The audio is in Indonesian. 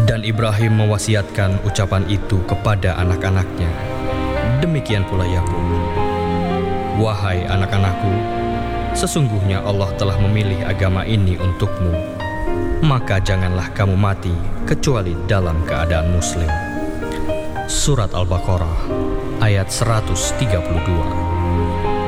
Dan Ibrahim mewasiatkan ucapan itu kepada anak-anaknya. Demikian pula Yakub. Wahai anak-anakku, sesungguhnya Allah telah memilih agama ini untukmu. Maka janganlah kamu mati kecuali dalam keadaan muslim. Surat Al-Baqarah ayat 132.